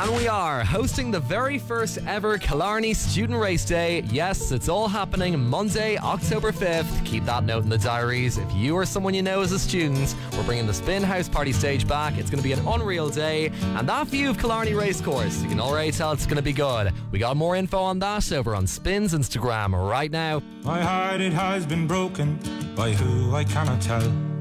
And we are hosting the very first ever Killarney Student Race Day. Yes, it's all happening Monday, October 5th. Keep that note in the diaries. If you or someone you know is a student, we're bringing the Spin House Party stage back. It's going to be an unreal day. And that view of Killarney Racecourse, you can already tell it's going to be good. We got more info on that over on Spin's Instagram right now. My heart, it has been broken by who I cannot tell.